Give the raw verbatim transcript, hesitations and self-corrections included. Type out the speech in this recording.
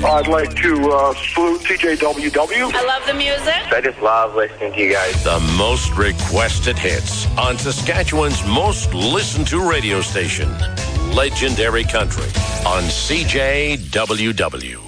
I'd like to uh, salute T J W W. I love the music. I just love listening to you guys. The most requested hits on Saskatchewan's most listened to radio station, Legendary Country, on C J W W.